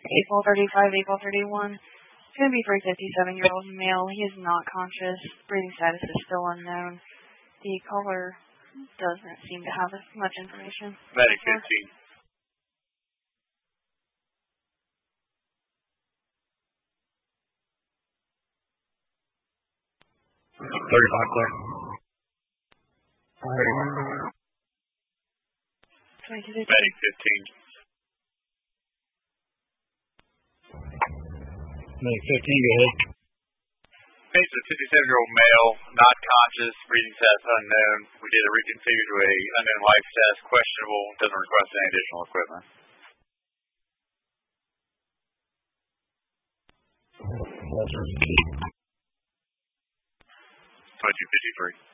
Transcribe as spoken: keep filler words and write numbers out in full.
April thirty-five, April thirty-one. It's going to be for a fifty-seven-year-old male. He is not conscious. Breathing status is still unknown. The caller doesn't seem to have much information. Medic fifteen. thirty-five clear. Medic fifteen. Medic fifteen, go ahead. Case of a fifty-seven-year-old male, not conscious, breathing status unknown. We did a reconfigure to a unknown life status, questionable, doesn't request any additional equipment. twenty-two fifty-three.